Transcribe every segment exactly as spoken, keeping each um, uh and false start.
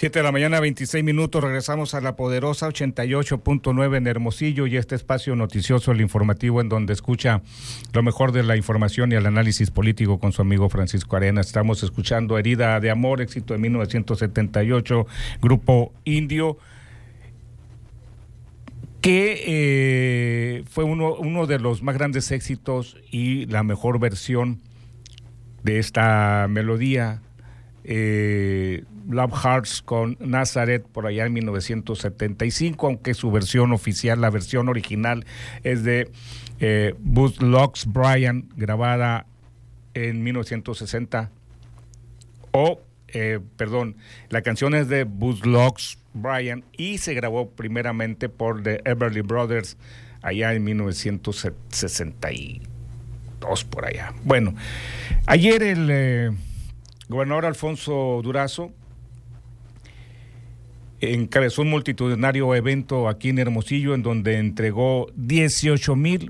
Siete de la mañana, veintiséis minutos, regresamos a la poderosa ochenta y ocho punto nueve en Hermosillo y este espacio noticioso, el informativo, en donde escucha lo mejor de la información y el análisis político con su amigo Francisco Arenas. Estamos escuchando Herida de Amor, éxito de mil novecientos setenta y ocho, Grupo Indio, que eh, fue uno, uno de los más grandes éxitos y la mejor versión de esta melodía, eh, Love Hearts con Nazareth, por allá en mil novecientos setenta y cinco, aunque su versión oficial, la versión original, es de eh, Buzz Lux Bryan, grabada en mil novecientos sesenta, o, eh, perdón, la canción es de Buzz Lux Bryan y se grabó primeramente por The Everly Brothers allá en mil novecientos sesenta y dos, por allá. Bueno, ayer el eh, gobernador Alfonso Durazo encabezó un multitudinario evento aquí en Hermosillo en donde entregó dieciocho mil,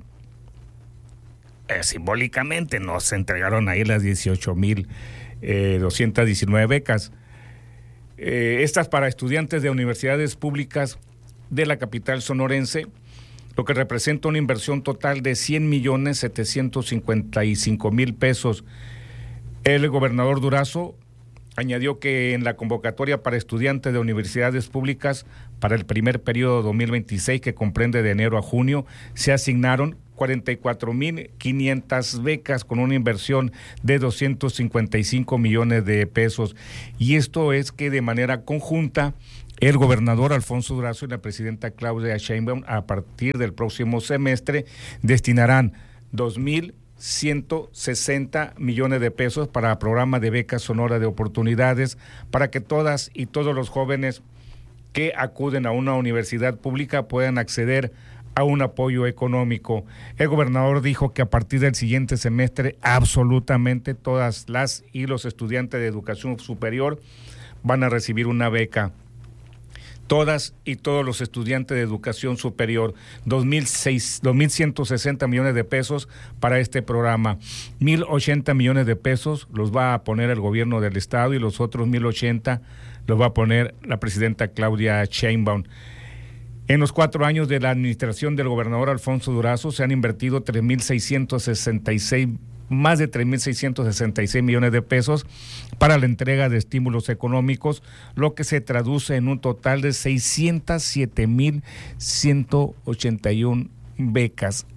eh, simbólicamente no se entregaron ahí las dieciocho mil doscientas diecinueve becas, eh, estas para estudiantes de universidades públicas de la capital sonorense, lo que representa una inversión total de cien millones setecientos cincuenta y cinco mil pesos. El gobernador Durazo añadió que en la convocatoria para estudiantes de universidades públicas para el primer periodo dos mil veintiséis, que comprende de enero a junio, se asignaron cuarenta y cuatro mil quinientas becas con una inversión de doscientos cincuenta y cinco millones de pesos. Y esto es que de manera conjunta el gobernador Alfonso Durazo y la presidenta Claudia Sheinbaum, a partir del próximo semestre, destinarán dos mil ciento sesenta millones de pesos para programa de becas Sonora de Oportunidades, para que todas y todos los jóvenes que acuden a una universidad pública puedan acceder a un apoyo económico. El gobernador dijo que a partir del siguiente semestre absolutamente todas las y los estudiantes de educación superior van a recibir una beca. Todas y todos los estudiantes de educación superior, dos mil ciento sesenta millones de pesos para este programa. mil ochenta millones de pesos los va a poner el gobierno del estado y los otros mil ochenta los va a poner la presidenta Claudia Sheinbaum. En los cuatro años de la administración del gobernador Alfonso Durazo se han invertido tres mil seiscientos sesenta y seis más de tres mil seiscientos sesenta y seis millones de pesos para la entrega de estímulos económicos, lo que se traduce en un total de seiscientos siete mil ciento ochenta y una becas.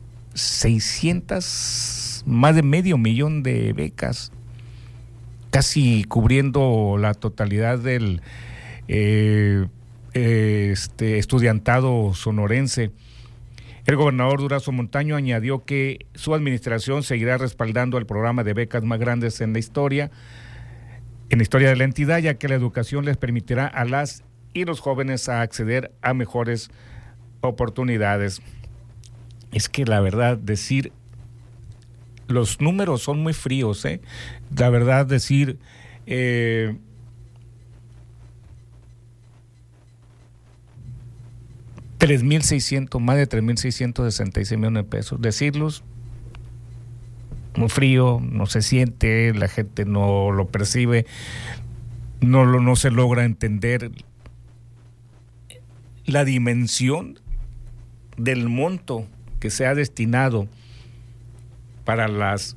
seiscientos, más de medio millón de becas, casi cubriendo la totalidad del eh, eh, este, estudiantado sonorense. El gobernador Durazo Montaño añadió que su administración seguirá respaldando el programa de becas más grandes en la historia, en la historia de la entidad, ya que la educación les permitirá a las y los jóvenes a acceder a mejores oportunidades. Es que la verdad, decir, los números son muy fríos, ¿eh? La verdad, decir, eh, tres mil seiscientos, más de tres mil seiscientos sesenta y seis millones de pesos. Decirlos muy frío, no se siente, la gente no lo percibe, no, lo, no se logra entender la dimensión del monto que se ha destinado para las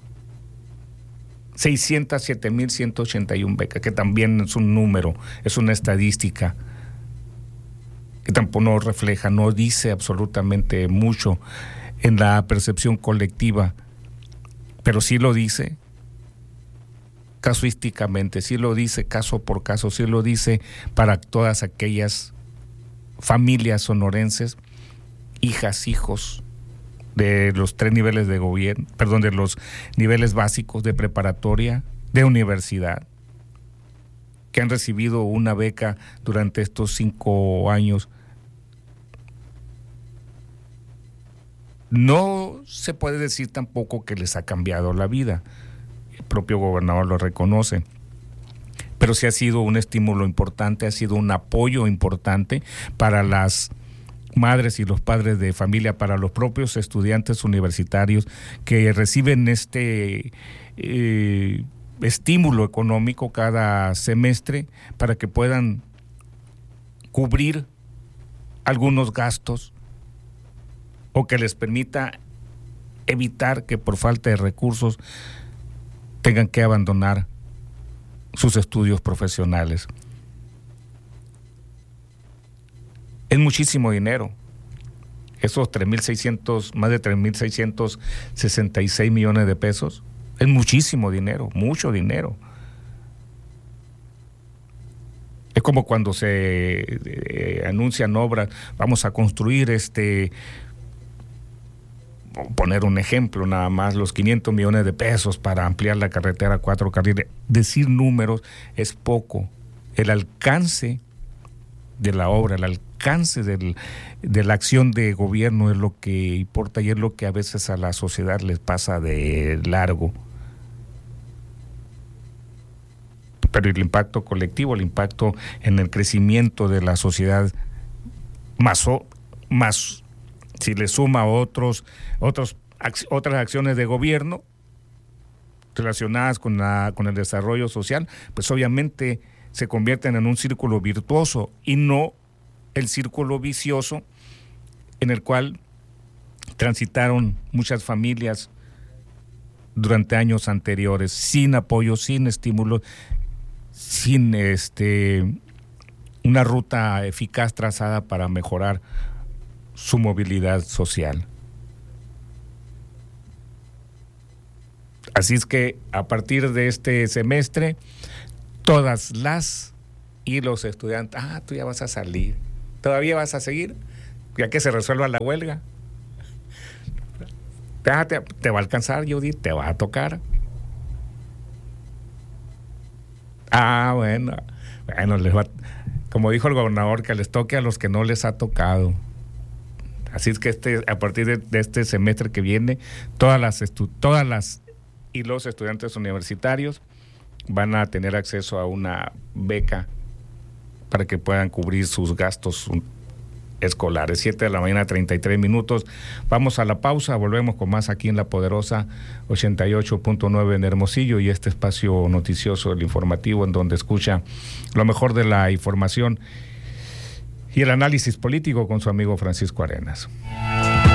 seiscientos siete mil ciento ochenta y una becas, que también es un número, es una estadística que tampoco no refleja, no dice absolutamente mucho en la percepción colectiva, pero sí lo dice casuísticamente, sí lo dice caso por caso, sí lo dice para todas aquellas familias sonorenses, hijas, hijos de los tres niveles de gobierno, perdón, de los niveles básicos de preparatoria, de universidad, que han recibido una beca durante estos cinco años. No se puede decir tampoco que les ha cambiado la vida. El propio gobernador lo reconoce. Pero sí ha sido un estímulo importante, ha sido un apoyo importante para las madres y los padres de familia, para los propios estudiantes universitarios que reciben este... Eh, estímulo económico cada semestre para que puedan cubrir algunos gastos o que les permita evitar que por falta de recursos tengan que abandonar sus estudios profesionales. Es muchísimo dinero. Esos tres mil seiscientos, más de tres mil seiscientos sesenta y seis millones de pesos, es muchísimo dinero, mucho dinero. Es como cuando se eh, anuncian obras, vamos a construir este, poner un ejemplo nada más, los quinientos millones de pesos para ampliar la carretera a cuatro carriles. Decir números es poco. El alcance de la obra, el alcance del, de la acción de gobierno es lo que importa y es lo que a veces a la sociedad les pasa de largo. Pero el impacto colectivo, el impacto en el crecimiento de la sociedad, más, o, más si le suma otros, otros, otras acciones de gobierno relacionadas con, la, con el desarrollo social, pues obviamente se convierten en un círculo virtuoso y no el círculo vicioso en el cual transitaron muchas familias durante años anteriores, sin apoyo, sin estímulo, sin este una ruta eficaz trazada para mejorar su movilidad social. Así es que a partir de este semestre, todas las y los estudiantes, ah, tú ya vas a salir, todavía vas a seguir, ya que se resuelva la huelga. Ah, te, te va a alcanzar, Judith, te va a tocar. Ah, bueno, bueno, les va, como dijo el gobernador, que les toque a los que no les ha tocado. Así es que este, a partir de, de este semestre que viene, todas las, estu, todas las y los estudiantes universitarios van a tener acceso a una beca para que puedan cubrir sus gastos escolares. siete de la mañana, treinta y tres minutos. Vamos a la pausa, volvemos con más aquí en La Poderosa ochenta y ocho punto nueve en Hermosillo y este espacio noticioso, el informativo, en donde escucha lo mejor de la información y el análisis político con su amigo Francisco Arenas.